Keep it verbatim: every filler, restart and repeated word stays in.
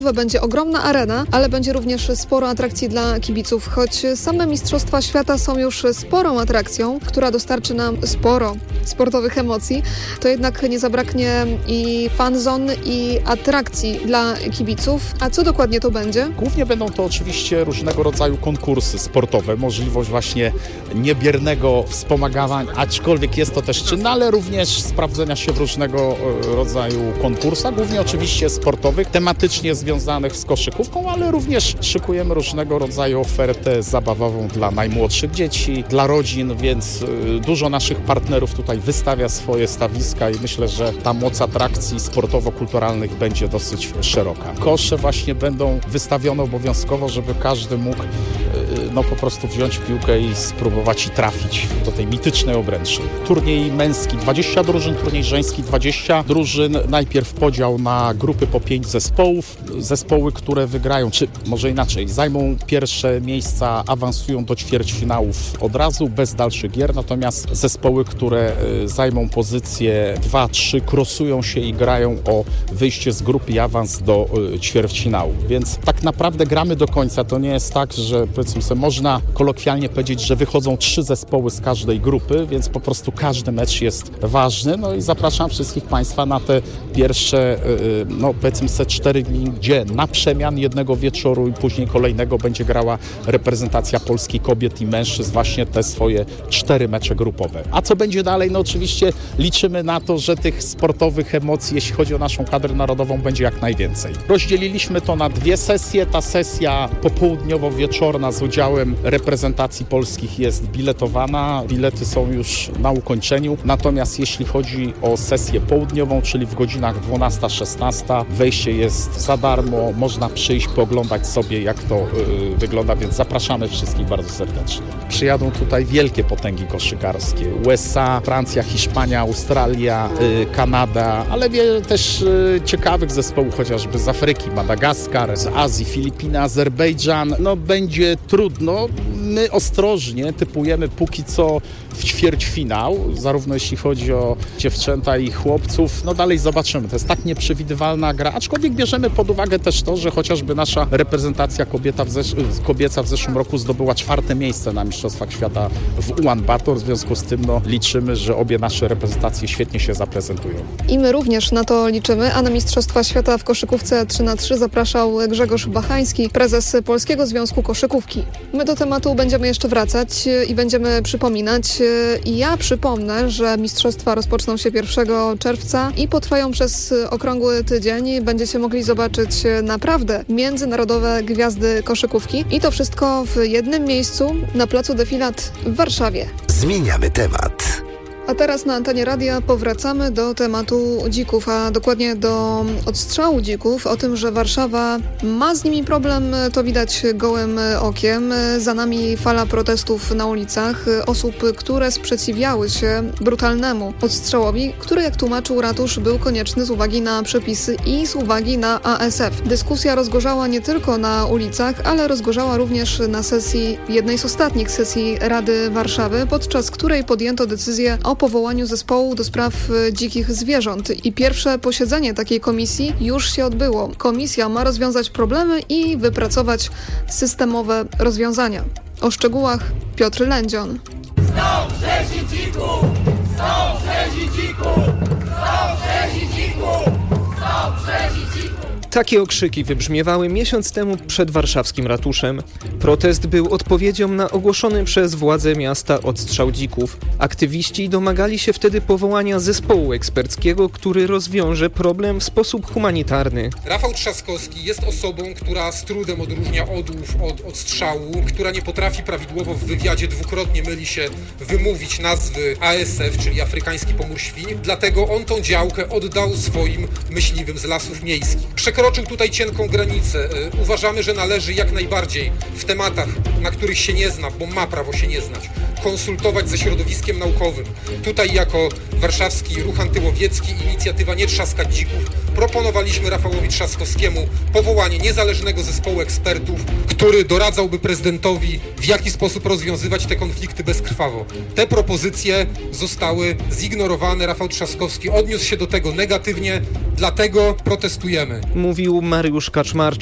Będzie ogromna arena, ale będzie również sporo atrakcji dla kibiców. Choć same Mistrzostwa Świata są już sporą atrakcją, która dostarczy nam sporo sportowych emocji, to jednak nie zabraknie i fan zone, i atrakcji dla kibiców. A co dokładnie to będzie? Głównie będą to oczywiście różnego rodzaju konkursy sportowe, możliwość właśnie niebiernego wspomagania, aczkolwiek jest to też czynne, ale również sprawdzenia się w różnego rodzaju konkursach, głównie oczywiście sportowych, tematycznie związanych z koszykówką, ale również szykujemy różnego rodzaju ofertę zabawową dla najmłodszych dzieci, dla rodzin, więc dużo naszych partnerów tutaj wystawia swoje stawiska i myślę, że ta moc atrakcji sportowo-kulturalnych będzie dosyć szeroka. Kosze właśnie będą wystawione obowiązkowo, żeby każdy mógł no po prostu wziąć piłkę i spróbować i trafić do tej mitycznej obręczy. Turniej męski dwadzieścia drużyn, turniej żeński dwadzieścia drużyn. Najpierw podział na grupy po pięć zespołów. Zespoły, które wygrają, czy może inaczej, zajmą pierwsze miejsca, awansują do ćwierćfinałów od razu, bez dalszych gier, natomiast zespoły, które zajmą pozycje dwa trzy, krosują się i grają o wyjście z grupy i awans do ćwierćfinału. Więc tak naprawdę gramy do końca. To nie jest tak, że powiedzmy sobie, można kolokwialnie powiedzieć, że wychodzą trzy zespoły z każdej grupy, więc po prostu każdy mecz jest ważny. No i zapraszam wszystkich Państwa na te pierwsze, no powiedzmy sobie, cztery dni, gdzie na przemian jednego wieczoru i później kolejnego będzie grała reprezentacja Polski kobiet i mężczyzn, właśnie te swoje cztery mecze grupowe. A co będzie dalej? No oczywiście liczymy na to, że tych sportowych emocji, jeśli chodzi o naszą kadrę narodową, będzie jak najwięcej. Rozdzieliliśmy to na dwie sesje. Ta sesja popołudniowo-wieczorna z udziałem reprezentacji polskich jest biletowana. Bilety są już na ukończeniu. Natomiast jeśli chodzi o sesję południową, czyli w godzinach dwunasta szesnasta, wejście jest za darmo. Można przyjść, pooglądać sobie, jak to yy, wygląda, więc zapraszamy wszystkich bardzo serdecznie. Przyjadą tutaj wielkie potęgi koszykarskie. U S A, Francja, Hiszpania, Australia, yy, Kanada, ale wiele też yy, ciekawych zespołów, chociażby z Afryki, Madagaskar, z Azji, Filipiny, Azerbejdżan. No będzie trudno. My ostrożnie typujemy póki co w ćwierćfinał, zarówno jeśli chodzi o dziewczęta i chłopców. No dalej zobaczymy. To jest tak nieprzewidywalna gra, aczkolwiek bierzemy pod uwagę też to, że chociażby nasza reprezentacja kobieta w zesz- kobieca w zeszłym roku zdobyła czwarte miejsce na Mistrzostwach Świata w Ulan Bator. W związku z tym no, liczymy, że obie nasze reprezentacje świetnie się zaprezentują. I my również na to liczymy, a na Mistrzostwa Świata w koszykówce trzy na trzy zapraszał Grzegorz Bachański, prezes Polskiego Związku Koszykówki. My do tematu będziemy jeszcze wracać i będziemy przypominać. I ja przypomnę, że mistrzostwa rozpoczną się pierwszego czerwca i potrwają przez okrągły tydzień. Będziecie mogli zobaczyć naprawdę międzynarodowe gwiazdy koszykówki i to wszystko w jednym miejscu na placu Defilat w Warszawie. Zmieniamy temat. A teraz na antenie radia powracamy do tematu dzików, a dokładnie do odstrzału dzików. O tym, że Warszawa ma z nimi problem, to widać gołym okiem. Za nami fala protestów na ulicach osób, które sprzeciwiały się brutalnemu odstrzałowi, który, jak tłumaczył ratusz, był konieczny z uwagi na przepisy i z uwagi na A S F. Dyskusja rozgorzała nie tylko na ulicach, ale rozgorzała również na sesji, jednej z ostatnich sesji Rady Warszawy, podczas której podjęto decyzję o powołaniu zespołu do spraw dzikich zwierząt i pierwsze posiedzenie takiej komisji już się odbyło. Komisja ma rozwiązać problemy i wypracować systemowe rozwiązania. O szczegółach Piotr Lędzion. Stop rzezi dziku! Stop rzezi dziku! Stop rzezi dziku! Stop rzezi dziku! Takie okrzyki wybrzmiewały miesiąc temu przed warszawskim ratuszem. Protest był odpowiedzią na ogłoszony przez władze miasta odstrzał dzików. Aktywiści domagali się wtedy powołania zespołu eksperckiego, który rozwiąże problem w sposób humanitarny. Rafał Trzaskowski jest osobą, która z trudem odróżnia odłów od odstrzału, która nie potrafi prawidłowo w wywiadzie, dwukrotnie myli się wymówić nazwy A S F, czyli afrykański pomór świń, dlatego on tą działkę oddał swoim myśliwym z lasów miejskich. Przekroczył tutaj cienką granicę. Uważamy, że należy jak najbardziej w tematach, na których się nie zna, bo ma prawo się nie znać, konsultować ze środowiskiem naukowym. Tutaj jako warszawski Ruch Antyłowiecki, inicjatywa Nie Trzaskać Dzików, proponowaliśmy Rafałowi Trzaskowskiemu powołanie niezależnego zespołu ekspertów, który doradzałby prezydentowi, w jaki sposób rozwiązywać te konflikty bezkrwawo. Te propozycje zostały zignorowane. Rafał Trzaskowski odniósł się do tego negatywnie, dlatego protestujemy. Mówił Mariusz Kaczmarczyk.